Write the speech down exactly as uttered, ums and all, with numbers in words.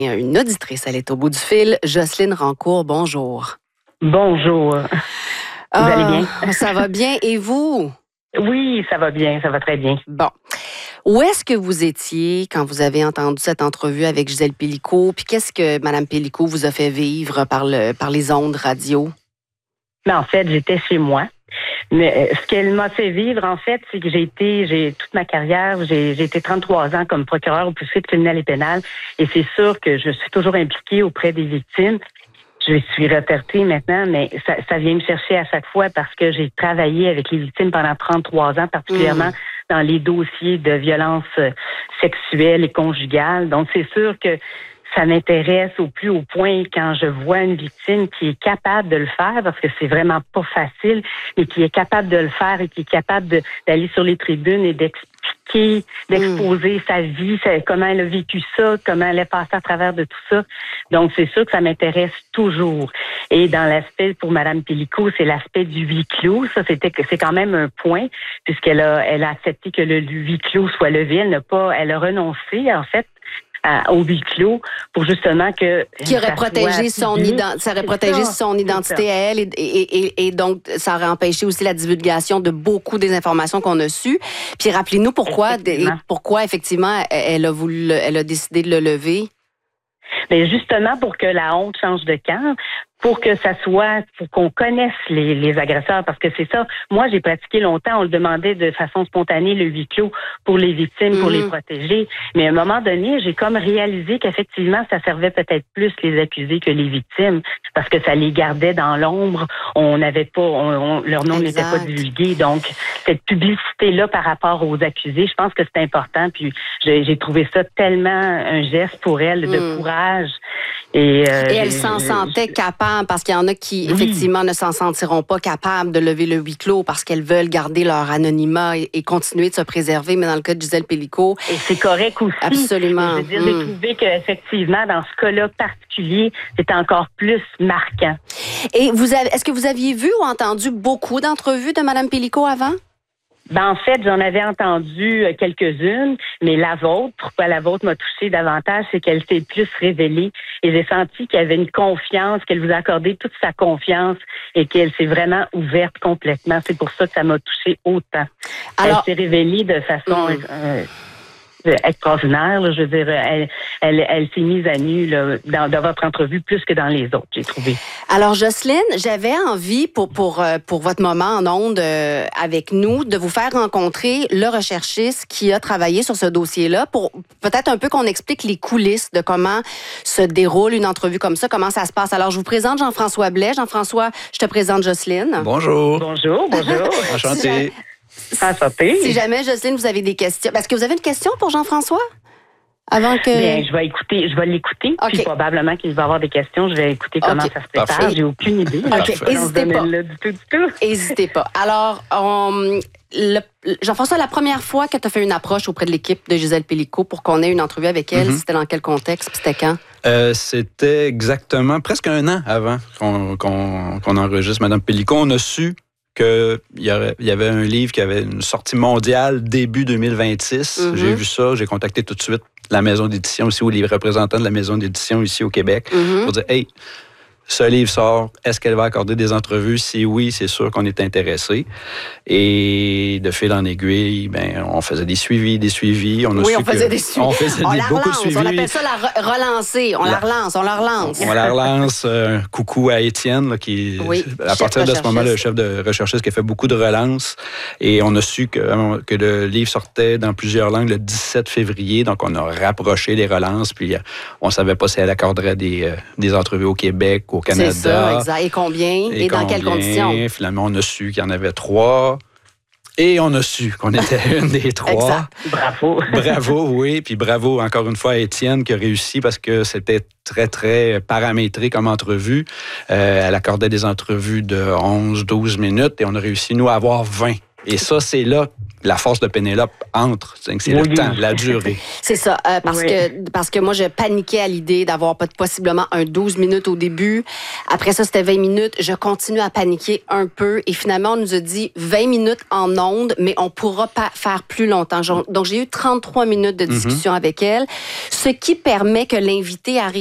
Il y a une auditrice, elle est au bout du fil. Jocelyne Rancourt, bonjour. Bonjour. Vous ah, allez bien? Ça va bien. Et vous? Oui, ça va bien, ça va très bien. Bon. Où est-ce que vous étiez quand vous avez entendu cette entrevue avec Gisèle Pélicaud? Puis qu'est-ce que Mme Pélicaud vous a fait vivre par, le, par les ondes radio? Mais en fait, j'étais chez moi. Mais ce qu'elle m'a fait vivre, en fait, c'est que j'ai été, j'ai toute ma carrière, j'ai, j'ai été trente-trois ans comme procureur au poursuite criminelle et pénale. Et c'est sûr que je suis toujours impliquée auprès des victimes. Je suis retraitée maintenant, mais ça, ça vient me chercher à chaque fois parce que j'ai travaillé avec les victimes pendant trente-trois ans, particulièrement mmh. dans les dossiers de violences sexuelles et conjugales. Donc, c'est sûr que ça m'intéresse au plus haut point quand je vois une victime qui est capable de le faire, parce que c'est vraiment pas facile, mais qui est capable de le faire et qui est capable de, d'aller sur les tribunes et d'expliquer, d'exposer mmh. sa vie, sa, comment elle a vécu ça, comment elle est passée à travers de tout ça. Donc, c'est sûr que ça m'intéresse toujours. Et dans l'aspect, pour Mme Pélicaud, c'est l'aspect du huis clos. Ça, c'était que c'est quand même un point, puisqu'elle a, elle a accepté que le huis clos soit levé. Elle n'a pas, elle a renoncé, en fait, À, au huis clos pour justement que qui aurait protégé son ident- ça aurait protégé ça, son identité à elle et, et, et, et donc ça aurait empêché aussi la divulgation de beaucoup des informations qu'on a sues. Puis rappelez-nous pourquoi effectivement. pourquoi effectivement elle a voulu elle a décidé de le lever. Mais justement pour que la honte change de camp, pour que ça soit, pour qu'on connaisse les, les agresseurs, parce que c'est ça. Moi, j'ai pratiqué longtemps, on le demandait de façon spontanée, le huis clos, pour les victimes, pour mmh. les protéger. Mais à un moment donné, j'ai comme réalisé qu'effectivement, ça servait peut-être plus les accusés que les victimes, parce que ça les gardait dans l'ombre. On n'avait pas, on, on, leur nom n'était pas divulgué. Donc, cette publicité-là par rapport aux accusés, je pense que c'est important. Puis, j'ai, j'ai trouvé ça tellement un geste pour elle de mmh. courage. Et, euh, et elle s'en sentait capable, parce qu'il y en a qui, oui. effectivement, ne s'en sentiront pas capables de lever le huis clos parce qu'elles veulent garder leur anonymat et, et continuer de se préserver. Mais dans le cas de Gisèle Pélicaud... Et c'est correct aussi. Absolument. Je veux dire, j'ai mmh. trouvé qu'effectivement, dans ce cas-là particulier, c'était encore plus marquant. Et vous avez, est-ce que vous aviez vu ou entendu beaucoup d'entrevues de Mme Pélicaud avant? Ben, en fait, j'en avais entendu quelques-unes, mais la vôtre, pourquoi la vôtre m'a touchée davantage, c'est qu'elle s'est plus révélée et j'ai senti qu'il y avait une confiance, qu'elle vous a accordé toute sa confiance et qu'elle s'est vraiment ouverte complètement. C'est pour ça que ça m'a touchée autant. Alors, elle s'est révélée de façon... Mmh. Euh, extraordinaire, là, je veux dire, elle, elle, elle s'est mise à nu là, dans, dans votre entrevue plus que dans les autres, j'ai trouvé. Alors, Jocelyne, j'avais envie pour pour pour votre moment en ondes euh, avec nous de vous faire rencontrer le recherchiste qui a travaillé sur ce dossier-là pour peut-être un peu qu'on explique les coulisses de comment se déroule une entrevue comme ça, comment ça se passe. Alors, je vous présente Jean-François Blais. Jean-François, je te présente Jocelyne. Bonjour. Bonjour, bonjour. Enchanté. Enchanté. Si jamais, Jocelyne, vous avez des questions. Est-ce que vous avez une question pour Jean-François? Avant que... Bien, je vais écouter, je vais l'écouter. Okay. Puis probablement qu'il va avoir des questions. Je vais écouter comment okay. ça se prépare. Parfait. J'ai aucune idée. OK, n'hésitez pas. Du tout, du tout. N'hésitez pas. Alors, on, le, Jean-François, la première fois que tu as fait une approche auprès de l'équipe de Gisèle Pélicaud pour qu'on ait une entrevue avec elle, mm-hmm. c'était dans quel contexte? Puis c'était quand? Euh, c'était exactement presque un an avant qu'on, qu'on, qu'on enregistre Mme Pélicaud. On a su qu'il y, y avait un livre qui avait une sortie mondiale début deux mille vingt-six. Mm-hmm. J'ai vu ça, j'ai contacté tout de suite la maison d'édition aussi, ou les représentants de la maison d'édition ici au Québec, mm-hmm. pour dire « Hey, ce livre sort, est-ce qu'elle va accorder des entrevues? Si oui, c'est sûr qu'on est intéressé. » Et de fil en aiguille, ben, on faisait des suivis, des suivis. On a oui, su on faisait que, des suivis. On faisait on des, la beaucoup relance, de suivis. On appelle ça la re- relancer. On la, la relance, on la relance. On, on la relance. Euh, coucou à Étienne, là, qui oui, à partir de ce moment-là, le chef de recherchiste qui a fait beaucoup de relances. Et on a su que, que le livre sortait dans plusieurs langues le dix-sept février. Donc, on a rapproché les relances. Puis, on ne savait pas si elle accorderait des, euh, des entrevues au Québec, au Canada. C'est ça, exact. Et combien? Et, et dans combien? Quelles conditions? Finalement, on a su qu'il y en avait trois. Et on a su qu'on était une des trois. Exact. Bravo. Bravo, oui. Puis bravo encore une fois à Étienne qui a réussi parce que c'était très, très paramétré comme entrevue. Euh, elle accordait des entrevues de onze douze minutes et on a réussi, nous, à avoir vingt. Et ça, c'est là la force de Pénélope entre. C'est Oui. le temps, la durée. C'est ça, euh, parce, Oui. que, parce que moi, je paniquais à l'idée d'avoir possiblement un douze minutes au début. Après ça, c'était vingt minutes. Je continue à paniquer un peu. Et finalement, on nous a dit vingt minutes en ondes, mais on pourra pas faire plus longtemps. Donc, j'ai eu trente-trois minutes de discussion mm-hmm. avec elle, ce qui permet que l'invité arrive